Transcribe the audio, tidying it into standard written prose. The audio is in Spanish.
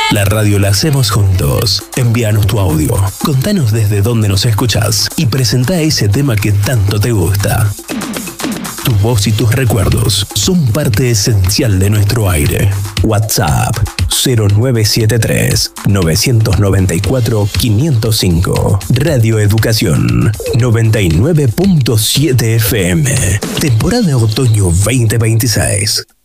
La radio la hacemos juntos. Envíanos tu audio, contanos desde dónde nos escuchás y presentá ese tema que tanto te gusta. Tu voz y tus recuerdos son parte esencial de nuestro aire. WhatsApp 0973 994 505. Radio Educación 99.7 FM. Temporada Otoño 2026.